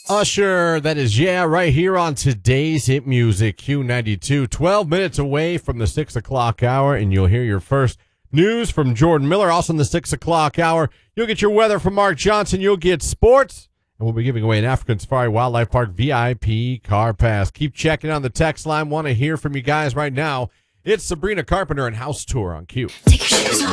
Usher, that is, right here on today's Hit Music Q92. 12 minutes away from the 6 o'clock hour, and you'll hear your first news from Jordan Miller. Also in the 6 o'clock hour, you'll get your weather from Mark Johnson. You'll get sports, and we'll be giving away an African Safari Wildlife Park VIP car pass. Keep checking on the text line. Want to hear from you guys right now. It's Sabrina Carpenter and House Tour on Q. Take your shoes off.